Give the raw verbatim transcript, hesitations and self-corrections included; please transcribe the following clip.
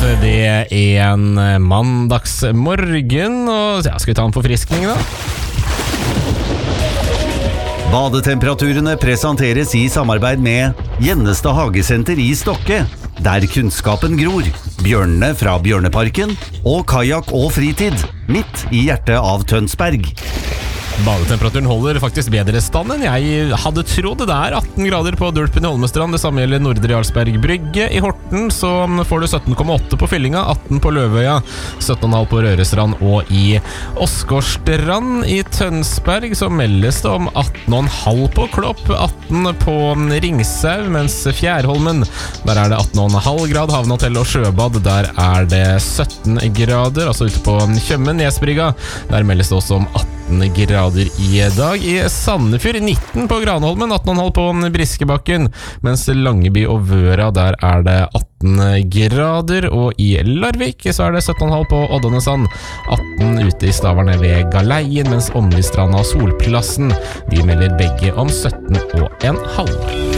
Det er en mandagsmorgen, og ja, skal vi ta en forfriskning da? Badetemperaturene presenteres i samarbeid med Gjennestad Hagesenter i Stokke, der kunnskapen gror, bjørnene fra Bjørneparken og kajak og fritid, midt i hjertet av Tønsberg. Badetemperaturen holder faktisk bedre stand enn jeg hadde trodd. Det er atten grader på Dulpen i Holmestrand. Det samme gjelder Nordre Jarlsberg Brygge. I Horten så får du sytten komma åtte på Fyllinga, atten på Løvøya, sytten komma fem på Rørestrand og i Åsgårdstrand. I Tønsberg så meldes det om atten komma fem på Klopp, atten på Ringsau, mens Fjærholmen, der er det atten komma fem grad. Havnehotell og Sjøbad, der er det sytten grader. Altså ute på Tjøme, Nesbrygga, der meldes det også om atten grader i dag. I Sandefjord nitten på Granholmen, atten komma fem på Briskebakken, mens Langeby og Vøra, der er det atten grader, og i Larvik så er det sytten komma fem på Oddenesand, atten ute i Staverne ved Galeien, mens Åmlistranda og Solplassen, de melder begge om sytten komma fem.